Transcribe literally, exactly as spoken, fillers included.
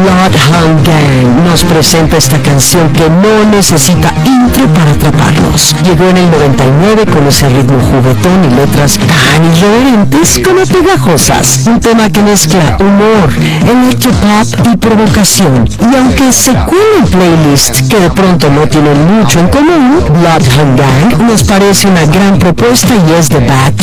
Bloodhound Gang nos presenta esta canción que no necesita intro para atraparnos. Llegó en el noventa y nueve con ese ritmo juguetón y letras tan irreverentes como pegajosas. Un tema que mezcla humor, electropop y provocación. Y aunque se cuela en playlists que de pronto no tienen mucho en común, Bloodhound Gang nos parece una gran propuesta y es The Bad